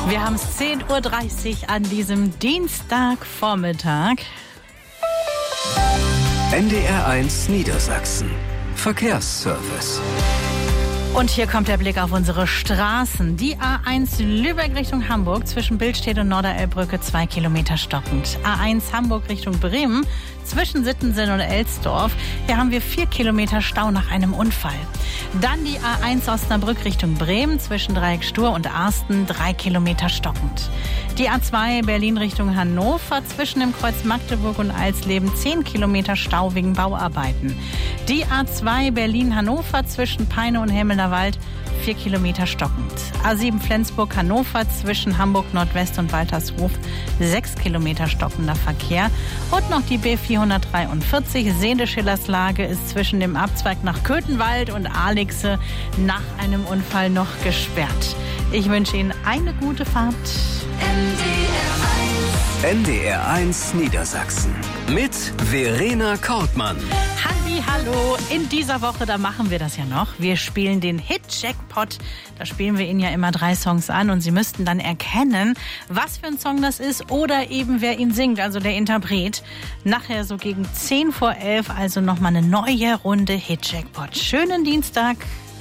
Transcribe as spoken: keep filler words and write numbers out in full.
Wir haben es zehn Uhr dreißig an diesem Dienstagvormittag. N D R eins Niedersachsen. Verkehrsservice. Und hier kommt der Blick auf unsere Straßen. Die A eins Lübeck Richtung Hamburg zwischen Billstedt und Norderelbbrücke zwei Kilometer stockend. A eins Hamburg Richtung Bremen zwischen Sittensen und Elsdorf. Hier haben wir vier Kilometer Stau nach einem Unfall. Dann die A eins Osnabrück Richtung Bremen zwischen Dreieckstur und Arsten drei Kilometer stockend. Die A zwei Berlin Richtung Hannover zwischen dem Kreuz Magdeburg und Alsleben zehn Kilometer Stau wegen Bauarbeiten. Die A zwei Berlin-Hannover zwischen Peine und Hemmelnerwald vier Kilometer stockend. A sieben Flensburg-Hannover zwischen Hamburg Nordwest und Waltershof sechs Kilometer stockender Verkehr. Und noch die B vierhundertdreiundvierzig Sehnde-Schillerslage ist zwischen dem Abzweig nach Köthenwald und Alixe nach einem Unfall noch gesperrt. Ich wünsche Ihnen eine gute Fahrt. N D R eins Niedersachsen mit Verena Kortmann. Halli, hallo. In dieser Woche, da machen wir das ja noch. Wir spielen den Hit-Jackpot. Da spielen wir Ihnen ja immer drei Songs an und Sie müssten dann erkennen, was für ein Song das ist oder eben wer ihn singt, also der Interpret. Nachher so gegen zehn vor elf, also nochmal eine neue Runde Hit-Jackpot. Schönen Dienstag.